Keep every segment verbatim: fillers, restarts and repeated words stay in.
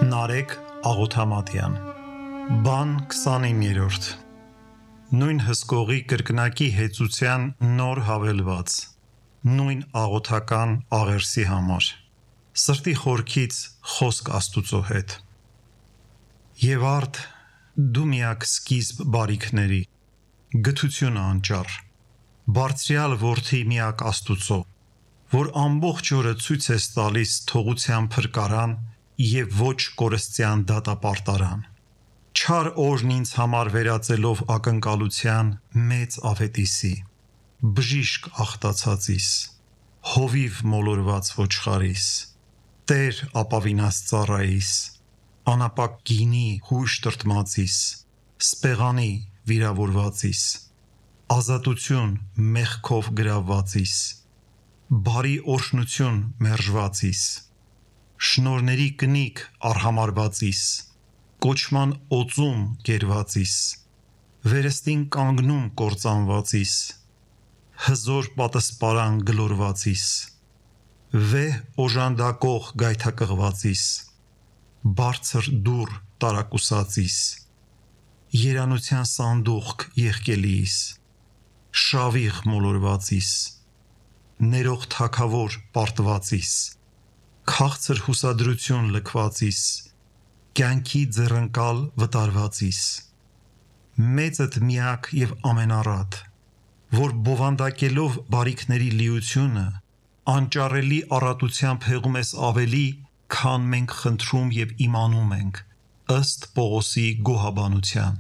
Նարեկ Աղոթամատյան Բան քսանիններորդ Նույն հսկողի կրկնակի հեծության նոր հավելված Նույն աղոթական աղերսի համար Սրտի խորքից խոսք Աստուծո հետ Եվ արդ դու միակ սկիզբ բարիքների Գթությունը անճար Բարձրյալ որդի միակ Աստուծո Որ ամբողջ օրը ցույց ես տալիս թողության փրկարան և ոչ կորստյան դատապարտարան Չար օրն ինձ համար վերածելով ակնկալության մեծ աղետիսի Բժիշկ աղտացածիս Հովիվ մոլորված ոչխարիս Տեր ապավինած ծառայիս Անապակ գինի հույժ տրտմածիս Սպեղանի վիրավորվածիս Ազատություն մեղքով գրավվածիս Բարի օրհնություն մերժվածիս Շնորհների կնիկ արհամարհվածիս Կոչման օծում գերվածիս Վերստին կանգնում կործանվածիս Հզոր պատսպարան գլորվածիս Վեհ օժանդակող գայթակղվածիս Բարձր դուռ տարակուսածիս Երանության սանդուղք եղկելիս Շավիղ մոլորվածիս Ներող թագավոր պարտվածիս Քաղցր հուսադրություն լքվածիս Կյանքի ձեռնկալ վտարվածիս Մեծդ միակ և ամենառատ Որ բովանդակելով բարիքների լիությունը Անճարելի առատությամբ հեղում ես ավելի Քան մենք խնդրում և իմանում ենք Ըստ Պողոսի գոհաբանության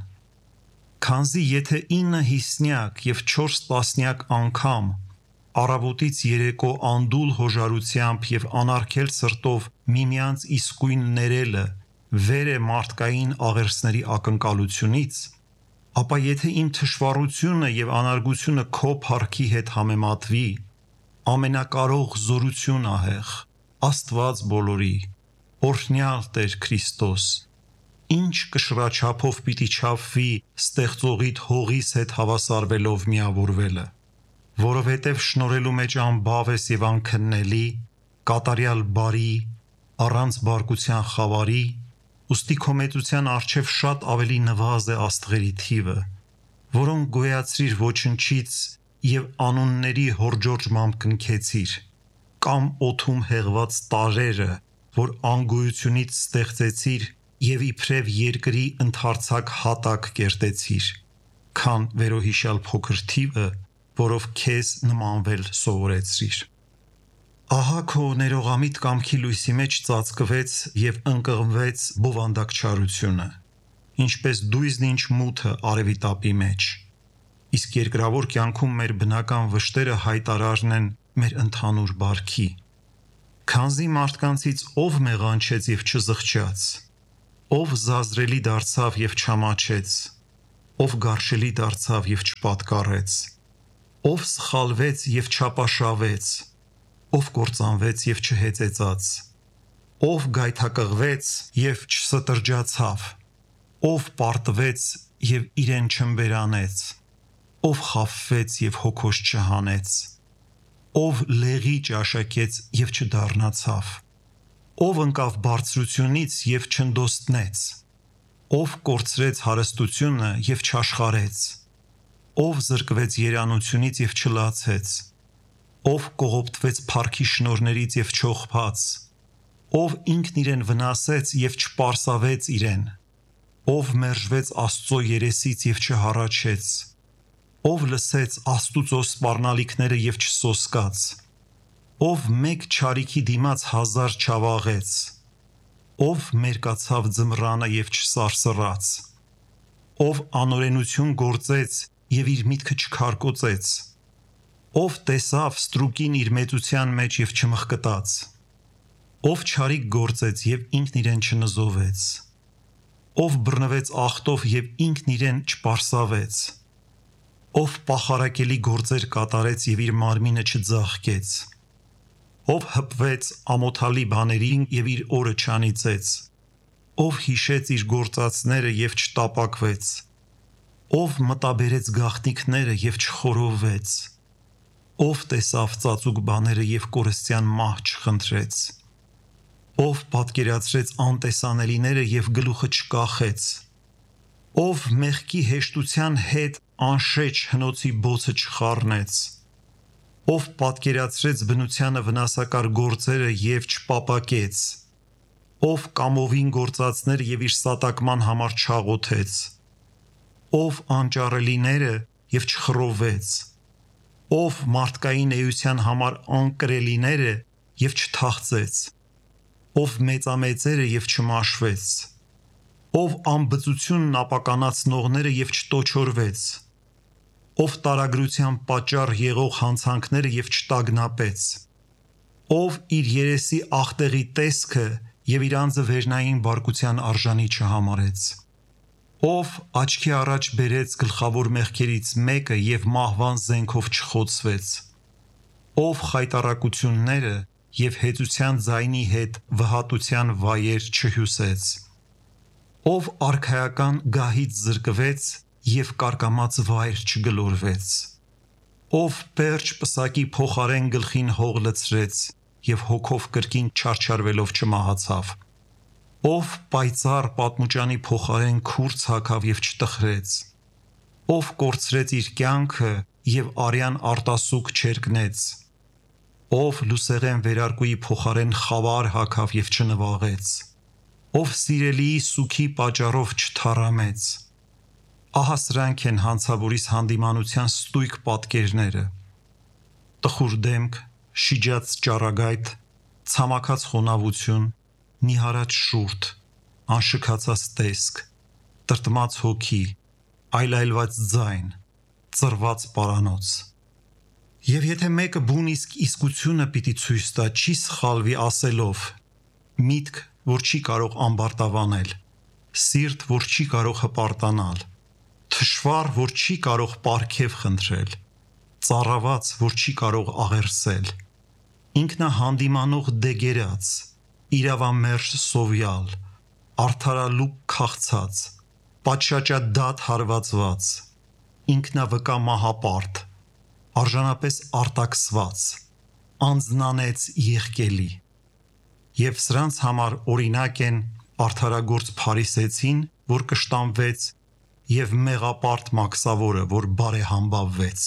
Քանզի եթե ինը հիսնյակ և չորս տասնյակ անգամ Առավոտից երեկո անդուլ հոժարությամբ և անարգել սրտով միմյանց իսկույն ներելը վեր է մարդկային աղերսների ակնկալությունից, ապա եթե իմ թշվառությունը և անարգությունը քո փառքի հետ համեմատվի, ամենակարող զորություն ահեղ, Աստված բոլորի, օրհնյալ Տեր Քրիստոս, ինչ կշռաչափով պիտի չափվի ստեղծողիդ հողիս հետ հավասարվելով միավորվելը, որովհետև շնորհելու մեջ անբավ ես և անքննելի, կատարյալ բարի, առանց բարկության խավարի, ուստի քո մեծության առջև շատ ավելի նվազ է աստղերի թիվը, որոնք գոյացրիր ոչնչից և անունների հորջորջմամբ կնքեցիր, կամ օդում հեղված տարրերը, որ անգոյությունից ստեղծեցիր և իբրև երկրի ընդարձակ հատակ կերտեցիր, քան վերոհիշյալ փոքր թիվը, որով քեզ նմանվել սովորեցրիր։ Ահա քո ներողամիտ կամքի լույսի մեջ ծածկվեց և ընկղմվեց բովանդակչարությունը, ինչպես դույզն ինչ մութը արևի տապի մեջ, իսկ երկրավոր կյանքում մեր բնական վշտերը հայտարարն են մեր ընդհանուր բարքի։ Քանզի մարդկանցից ով մեղանչեց և չզղջաց, ով զազրելի դարձավ և չամաչեց, ով գարշելի դարձավ և չպատկառեց, ով սխալվեց և չապաշավեց, ով կործանվեց և չհեծեծաց, ով գայթակղվեց և չստրջացավ, ով պարտվեց և իրեն չըմբերանեց, ով խաբվեց և հոգոց չհանեց, ով լեղի ճաշակեց և չդառնացավ, ով ընկավ բարձրությունից և չընդոտնեց, ով կորցրեց հարստությունը և չաշխարեց, ով զրկվեց երանությունից և չլացեց, ով կողոպտվեց փառքի շնորհներից և չողբաց, ով ինքն իրեն վնասեց և չպարսավեց իրեն, ով մերժվեց Աստծո երեսից և չհառաչեց, ով լսեց Աստուծո սպառնալիքները և չսոսկաց, ով մեկ չարիքի դիմաց հազար չավաղեց, ով մերկացավ ձմռանը և չսարսռաց, ով անօրենություն գործեց և իր միտքը չքարկոծեց, ով տեսավ ստրուկին իր մեծության մեջ և չմխկտաց, ով չարիք գործեց և ինքն իրեն չնզովեց, ով բռնվեց աղտով և ինքն իրեն չպարսավեց, ով պախարակելի գործեր կատարեց և իր մարմինը չձաղկեց, ով հպվեց ամոթալի բաներին և իր օրը չանիծեց, ով հիշեց իր գործածները և չտապակվեց, ով մտաբերեց գաղտնիքները և չխորովվեց, ով տեսավ ծածուկ բաները և կորստյան մահ չխնդրեց, ով պատկերացրեց անտեսանելիները և գլուխը չկախեց, ով մեղքի հեշտության հետ անշեջ հնոցի բոցը չխառնեց, ով պատկերացրեց բնությանը վնասակար գործերը և չպապակեց, ով կամովին գործածներ և իր սատակման համար չաղոթեց, ով անճարելիները և չխռովեց, ով մարդկային էության համար անկրելիները և չթախծեց, ով մեծամեծերը և չմաշվեց, ով անբծությունն ապականացնողները և չտոչորվեց, ով տարագրության պատճառ եղող հանցանքները և չտագնապեց, ով իր երեսի ախտեղի տեսքը և իր անձը վերնային բարկության արժանի չհամարեց, ով աչքի առաջ բերեց գլխավոր մեղքերից մեկը և մահվան զենքով չխոցվեց, ով խայտառակությունները և հեծության ձայնի հետ վհատության վայեր չհյուսեց, ով արքայական գահից զրկվեց և կարկամած վայր չգլորվեց, ով պերճ պսակի փոխարեն գլխին հող լցրեց և հոգով կրկին չարչարվելով չմահացավ, ով պայծառ պատմուճանի փոխարեն քուրձ հագավ և չտխրեց, ով կորցրեց իր կյանքը և արյան արտասուք չերկնեց, ով լուսեղեն վերարկուի փոխարեն խավար հագավ և չնվաղեց, ով սիրելիի սուգի պատճառով չթառամեց, ահա սրանք են հանցավորիս հանդիմանության ստույգ պատկերները՝ տխուր դեմք, շիջած ճառագայթ, ցամաքած խոնավություն, նիհարած շուրթ, անշքացած տեսք, տրտմած հոգի, այլայլված ձայն, ծռված պարանոց։ Եվ եթե մեկը բուն իսկ իսկությունը պիտի ցույց տա, չի սխալվի ասելով. միտք, որ չի կարող ամբարտավանել, սիրտ, որ չի կարող հպարտանալ, թշվառ, որ չի կարող պարգև խնդրել, ծառաված, որ չի կարող աղերսել, ինքնահանդիմանող դեգերած, իրավամերժ սովյալ, արդարալուպ քաղցած, պատշաճադատ հարվածված, ինքնավկա մահապարտ, արժանապես արտաքսված, անձնանեց եղկելի։ Եվ սրանց համար օրինակ են արդարագործ փարիսեցին, որ կշտամվեց, և մեղապարտ մաքսավորը, որ բարեհամբավվեց։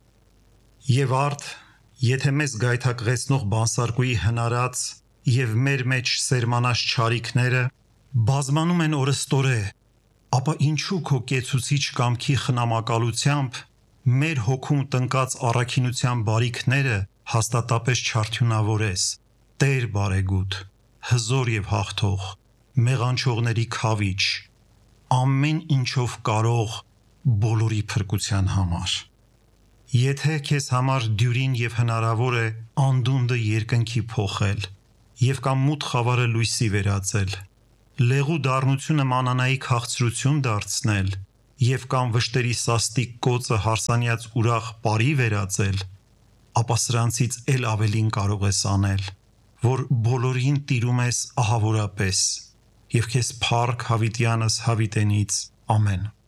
Եվ արդ, եթե մեզ գայթակղեցնող բանսարկուի հնարած և մեր մեջ սերմանած չարիքները բազմանում են օրըստորե, ապա ինչու քո կեցուցիչ կամքի խնամակալությամբ մեր հոգում տնկած առաքինության բարիքները հաստատապես չարդյունավորես, Տեր բարեգութ, հզոր և հաղթող, մեղանչողների քավիչ, ամեն ինչով կարող բոլորի փրկության համար։ Եթե քեզ համար դյուրին և հնարավոր է անդունդը երկնքի փոխել և կամ մութ խավարը լույսի վերածել, լեղու դառնությունը մանանայի քաղցրություն դարձնել և կամ վշտերի սաստիկ կոծը հարսանյաց ուրախ պարի վերածել, ապա սրանցից էլ ավելին կարող ես անել, որ բոլորին տիրում ես ահավորապես, և քեզ փառք հավիտյանս հավիտենից, ամեն։